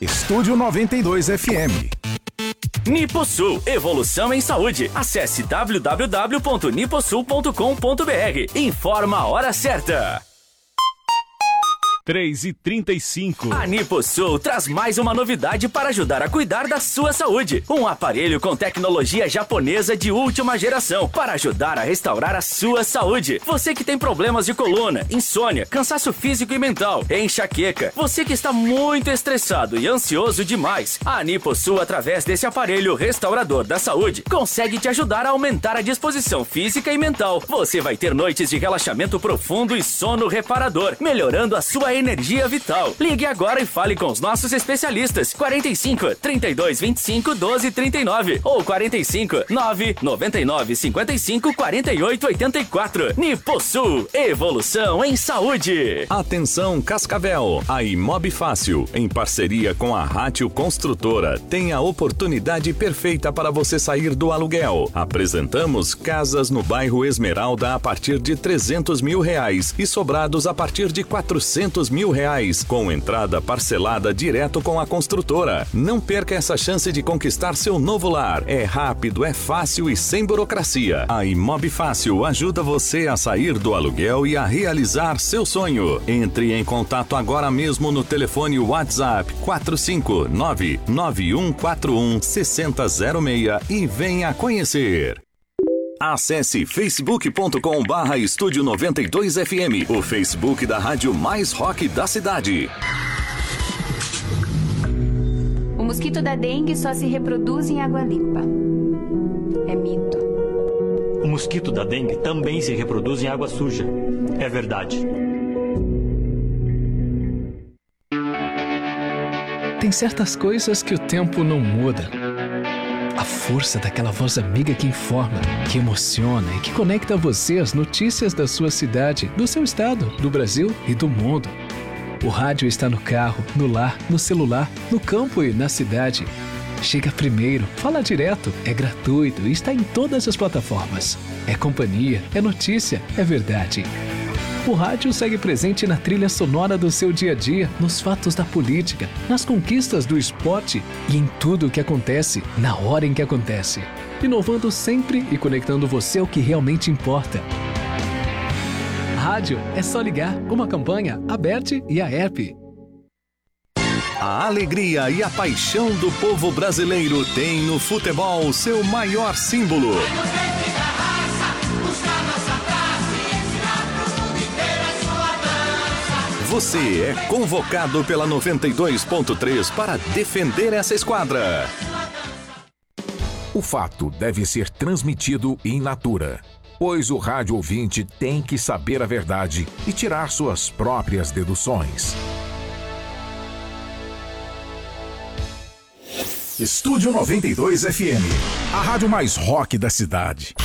Estúdio 92 FM. Niposul, evolução em saúde. Acesse www.niposul.com.br. Informa a hora certa. 3h35. A Niposul traz mais uma novidade para ajudar a cuidar da sua saúde. Um aparelho com tecnologia japonesa de última geração para ajudar a restaurar a sua saúde. Você que tem problemas de coluna, insônia, cansaço físico e mental, enxaqueca, você que está muito estressado e ansioso demais, a Niposul, através desse aparelho restaurador da saúde, consegue te ajudar a aumentar a disposição física e mental. Você vai ter noites de relaxamento profundo e sono reparador, melhorando a sua energia vital. Ligue agora e fale com os nossos especialistas. 45 32 25 12 39 ou 45 9 99 55 48 84. Niposul, evolução em saúde. Atenção Cascavel, a Imob Fácil, em parceria com a Rátio Construtora, tem a oportunidade perfeita para você sair do aluguel. Apresentamos casas no bairro Esmeralda a partir de R$300 mil e sobrados a partir de R$400 mil, com entrada parcelada direto com a construtora. Não perca essa chance de conquistar seu novo lar. É rápido, é fácil e sem burocracia. A Imob Fácil ajuda você a sair do aluguel e a realizar seu sonho. Entre em contato agora mesmo no telefone WhatsApp 459-9141-6006 e venha conhecer. Acesse facebook.com/Estúdio 92 FM, o Facebook da rádio mais rock da cidade. O mosquito da dengue só se reproduz em água limpa. É mito. O mosquito da dengue também se reproduz em água suja. É verdade. Tem certas coisas que o tempo não muda. A força daquela voz amiga que informa, que emociona e que conecta você às notícias da sua cidade, do seu estado, do Brasil e do mundo. O rádio está no carro, no lar, no celular, no campo e na cidade. Chega primeiro, fala direto, é gratuito e está em todas as plataformas. É companhia, é notícia, é verdade. O rádio segue presente na trilha sonora do seu dia a dia, nos fatos da política, nas conquistas do esporte e em tudo o que acontece, na hora em que acontece. Inovando sempre e conectando você ao que realmente importa. Rádio é só ligar, uma campanha aberta e a app. A alegria e a paixão do povo brasileiro tem no futebol seu maior símbolo. Você é convocado pela 92.3 para defender essa esquadra. O fato deve ser transmitido in natura, pois o rádio ouvinte tem que saber a verdade e tirar suas próprias deduções. Estúdio 92 FM, a rádio mais rock da cidade.